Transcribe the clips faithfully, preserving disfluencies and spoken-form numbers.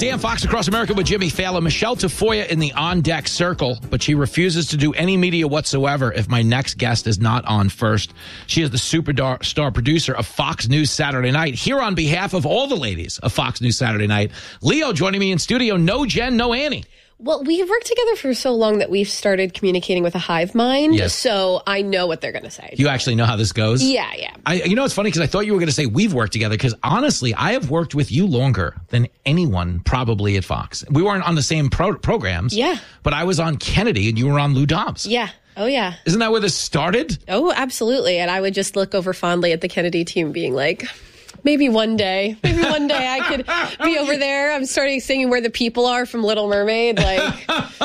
Dan Fox Across America with Jimmy Fallon. Michelle Tafoya in the on-deck circle, but she refuses to do any media whatsoever if my next guest is not on first. She is the superstar producer of Fox News Saturday Night. Here on behalf of all the ladies of Fox News Saturday Night, Leo joining me in studio. No Jen, no Annie. Well, we have worked together for so long that we've started communicating with a hive mind, yes. So I know what they're going to say. You actually know how this goes? Yeah, yeah. I, you know, it's funny because I thought you were going to say we've worked together because honestly, I have worked with you longer than anyone probably at Fox. We weren't on the same pro- programs. Yeah. But I was on Kennedy and you were on Lou Dobbs. Yeah. Oh, yeah. Isn't that where this started? Oh, absolutely. And I would just look over fondly at the Kennedy team being like... Maybe one day, maybe one day I could be over there. I'm starting singing Where the People Are from Little Mermaid. Like,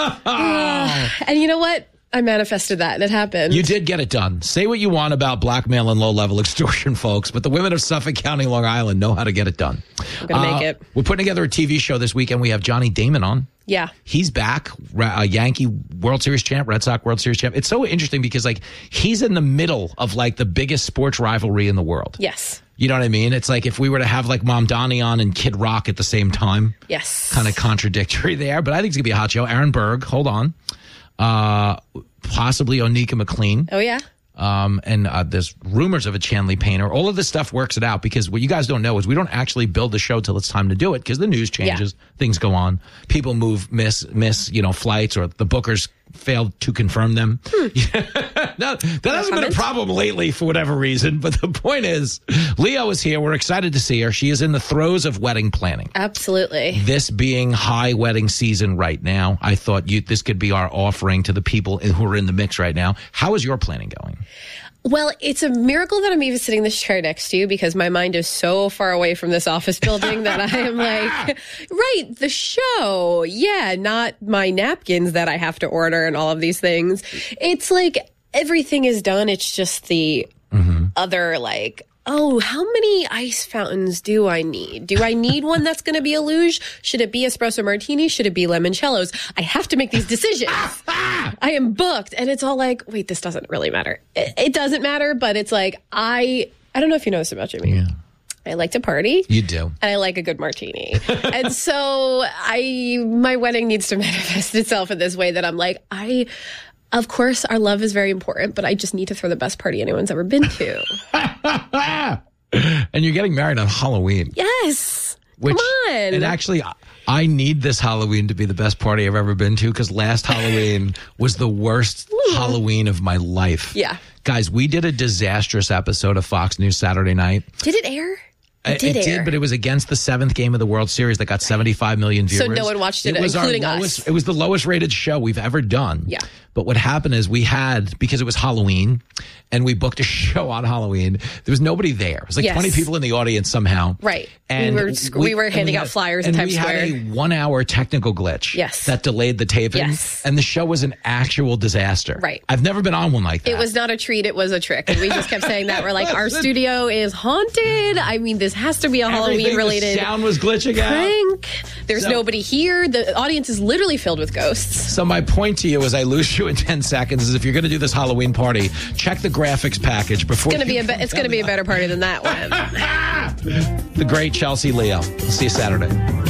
uh, and you know what? I manifested that and it happened. You did get it done. Say what you want about blackmail and low-level extortion, folks, but the women of Suffolk County, Long Island know how to get it done. I'm going to uh, make it. We're putting together a T V show this weekend. We have Johnny Damon on. Yeah. He's back, a Yankee World Series champ, Red Sox World Series champ. It's so interesting because, like, he's in the middle of, like, the biggest sports rivalry in the world. Yes. You know what I mean? It's like if we were to have, like, Mom Donnie on and Kid Rock at the same time. Yes. Kind of contradictory there, but I think it's going to be a hot show. Aaron Berg, hold on. Uh, possibly Onika McLean. Oh, yeah. Um, and uh, there's rumors of a Chanley Painter. All of this stuff works it out because what you guys don't know is we don't actually build the show till it's time to do it because the news changes, yeah. Things go on, people move, miss, miss, you know, flights, or the bookers failed to confirm them. Hmm. no, that no hasn't comment? been a problem lately for whatever reason. But the point is, Leo is here. We're excited to see her. She is in the throes of wedding planning. Absolutely. This being high wedding season right now, I thought you this could be our offering to the people who are in the mix right now. How is your planning going? Well, it's a miracle that I'm even sitting in this chair next to you because my mind is so far away from this office building that I am like, right, the show. Yeah, not my napkins that I have to order and all of these things. It's like everything is done. It's just the mm-hmm. other like, oh, how many ice fountains do I need? Do I need one that's going to be a luge? Should it be espresso martini? Should it be limoncellos? I have to make these decisions. I am booked. And it's all like, wait, this doesn't really matter. It, it doesn't matter, but it's like, I, I don't know if you know this about Jimmy. Yeah. I like to party. You do. And I like a good martini. And so I, my wedding needs to manifest itself in this way that I'm like, I, of course, our love is very important, but I just need to throw the best party anyone's ever been to. And you're getting married on Halloween. Yes. Which, Come on. And actually, I need this Halloween to be the best party I've ever been to because last Halloween was the worst Halloween of my life. Yeah. Guys, we did a disastrous episode of Fox News Saturday Night. Did it air? It, did, it did, but it was against the seventh game of the World Series that got seventy-five million viewers. So no one watched it, it was including our lowest, us. It was the lowest rated show we've ever done. Yeah. But what happened is we had, because it was Halloween, and we booked a show on Halloween, there was nobody there. It was like yes. twenty people in the audience somehow. Right. And we were, we, we were handing we out had, flyers in in Times Square. And we had a one-hour technical glitch yes. that delayed the taping. Yes. And the show was an actual disaster. Right. I've never been on one like that. It was not a treat. It was a trick. And we just kept saying that. We're like, our studio is haunted. I mean, this has to be a Halloween-related The sound was glitching out. Prank. There's So- nobody here. The audience is literally filled with ghosts. So my point to you as I lose you in ten seconds is if you're going to do this Halloween party, check the graphics package before It's gonna you be a be- it's gonna be a better party than that one. The great Chelsea Leo. We'll see you Saturday.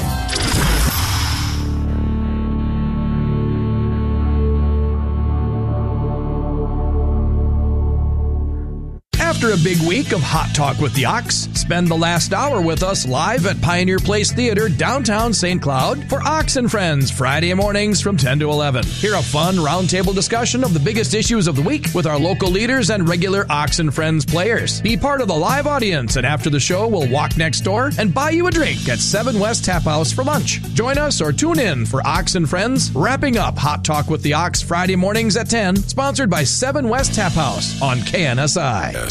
After a big week of Hot Talk with the Ox, spend the last hour with us live at Pioneer Place Theater, downtown Saint Cloud for Ox and Friends, Friday mornings from ten to eleven. Hear a fun roundtable discussion of the biggest issues of the week with our local leaders and regular Ox and Friends players. Be part of the live audience, and after the show, we'll walk next door and buy you a drink at Seven West Tap House for lunch. Join us or tune in for Ox and Friends, wrapping up Hot Talk with the Ox Friday mornings at ten, sponsored by Seven West Tap House on K N S I.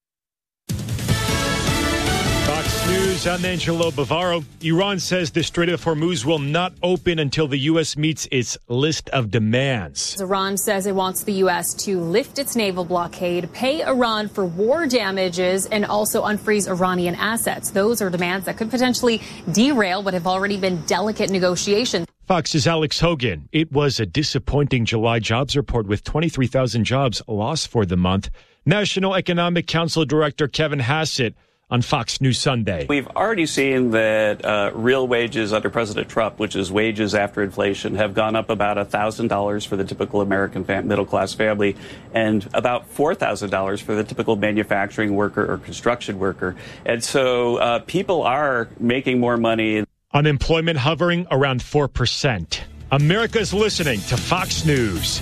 News, I'm Angelo Bavaro. Iran says the Strait of Hormuz will not open until the U S meets its list of demands. Iran says it wants the U S to lift its naval blockade, pay Iran for war damages, and also unfreeze Iranian assets. Those are demands that could potentially derail what have already been delicate negotiations. Fox's Alex Hogan. It was a disappointing July jobs report with twenty-three thousand jobs lost for the month. National Economic Council Director Kevin Hassett on Fox News Sunday. We've already seen that uh, real wages under President Trump, which is wages after inflation, have gone up about one thousand dollars for the typical American fam- middle-class family and about four thousand dollars for the typical manufacturing worker or construction worker. And so uh, people are making more money. Unemployment hovering around four percent. America's listening to Fox News.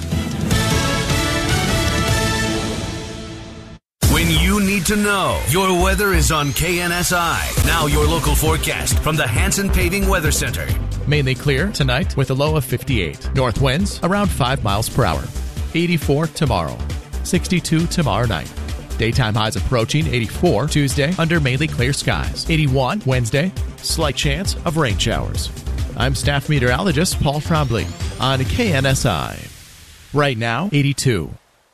When you need to know, your weather is on K N S I. Now your local forecast from the Hanson Paving Weather Center. Mainly clear tonight with a low of fifty-eight. North winds around five miles per hour. eighty-four tomorrow. sixty-two tomorrow night. Daytime highs approaching eighty-four Tuesday under mainly clear skies. eighty-one Wednesday. Slight chance of rain showers. I'm staff meteorologist Paul Trombley on K N S I. Right now, eighty-two.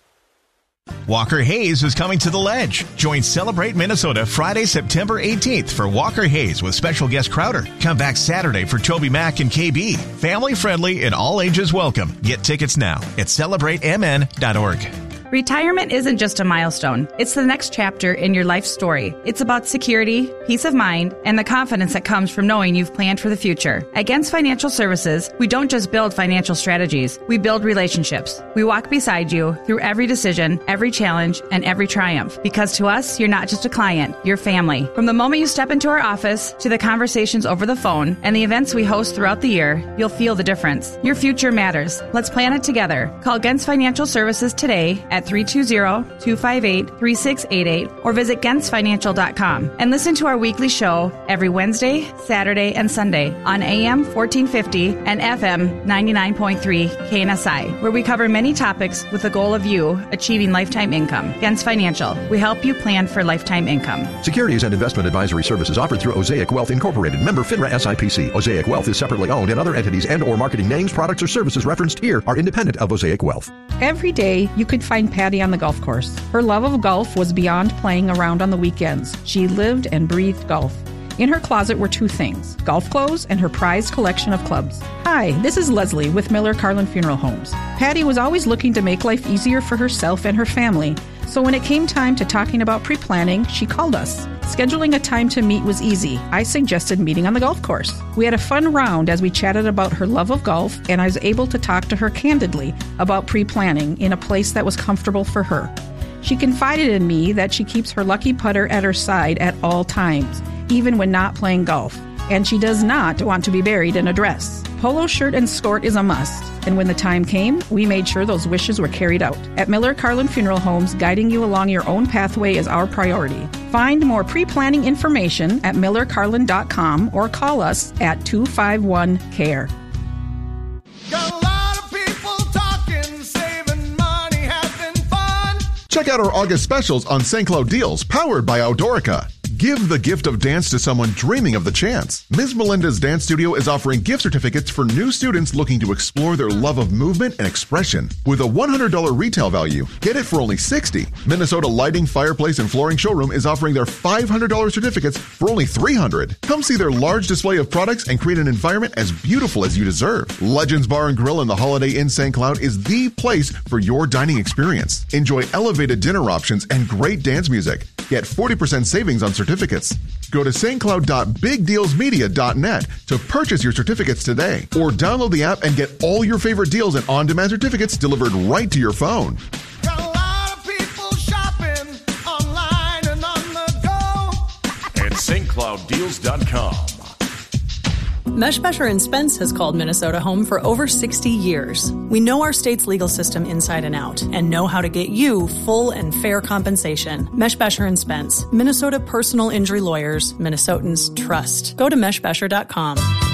Walker Hayes is coming to the Ledge. Join Celebrate Minnesota Friday, September eighteenth for Walker Hayes with special guest Crowder. Come back Saturday for Toby Mac and K B. Family friendly and all ages welcome. Get tickets now at celebrate m n dot org. Retirement isn't just a milestone. It's the next chapter in your life story. It's about security, peace of mind, and the confidence that comes from knowing you've planned for the future. At Gens Financial Services, we don't just build financial strategies. We build relationships. We walk beside you through every decision, every challenge, and every triumph. Because to us, you're not just a client, you're family. From the moment you step into our office to the conversations over the phone and the events we host throughout the year, you'll feel the difference. Your future matters. Let's plan it together. Call Gens Financial Services today at three two zero, two five eight, three six eight eight or visit gens financial dot com and listen to our weekly show every Wednesday, Saturday, and Sunday on A M fourteen fifty and F M ninety-nine point three K N S I, where we cover many topics with the goal of you achieving lifetime income. Gens Financial, we help you plan for lifetime income. Securities and investment advisory services offered through Osaic Wealth Incorporated, member FINRA S I P C. Osaic Wealth is separately owned, and other entities and or marketing names, products, or services referenced here are independent of Osaic Wealth. Every day, you could find Patty on the golf course. Her love of golf was beyond playing around on the weekends. She lived and breathed golf. In her closet were two things, golf clothes and her prized collection of clubs. Hi, this is Leslie with Miller Carlin Funeral Homes. Patty was always looking to make life easier for herself and her family. So when it came time to talking about pre-planning, she called us. Scheduling a time to meet was easy. I suggested meeting on the golf course. We had a fun round as we chatted about her love of golf, and I was able to talk to her candidly about pre-planning in a place that was comfortable for her. She confided in me that she keeps her lucky putter at her side at all times, even when not playing golf. And she does not want to be buried in a dress. Polo shirt and skirt is a must. And when the time came, we made sure those wishes were carried out. At Miller Carlin Funeral Homes, guiding you along your own pathway is our priority. Find more pre-planning information at miller carlin dot com or call us at two five one C A R E. Got a lot of people talking, saving money, having fun. Check out our August specials on Saint Cloud deals powered by Outdoorica. Give the gift of dance to someone dreaming of the chance. Miz Melinda's Dance Studio is offering gift certificates for new students looking to explore their love of movement and expression. With a one hundred dollars retail value, get it for only sixty dollars. Minnesota Lighting, Fireplace, and Flooring Showroom is offering their five hundred dollars certificates for only three hundred dollars. Come see their large display of products and create an environment as beautiful as you deserve. Legends Bar and Grill in the Holiday Inn Saint Cloud is the place for your dining experience. Enjoy elevated dinner options and great dance music. Get forty percent savings on certificates. Go to st cloud dot big deals media dot net to purchase your certificates today, or download the app and get all your favorite deals and on-demand certificates delivered right to your phone. Got a lot of people shopping online and on the go at st cloud deals dot com. Meshbesher and Spence has called Minnesota home for over sixty years. We know our state's legal system inside and out and know how to get you full and fair compensation. Meshbesher and Spence, Minnesota personal injury lawyers, Minnesotans trust. Go to meshbesher dot com.